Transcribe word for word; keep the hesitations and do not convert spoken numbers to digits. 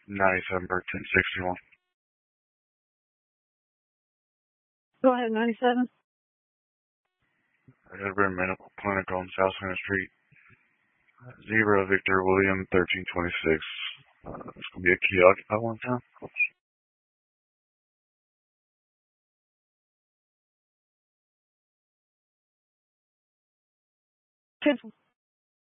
ninety-seven per ten sixty-one. Go ahead, ninety-seven. Edward Medical Clinic on South Center Street. Zero Victor William thirteen twenty-six. Uh, it's gonna be a key occupied one time. Kids